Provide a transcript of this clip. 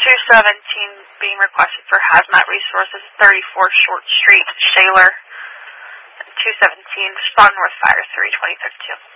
217 being requested for Hazmat Resources, 34 Short Street, Shaler. 217, respond North Fire 32032.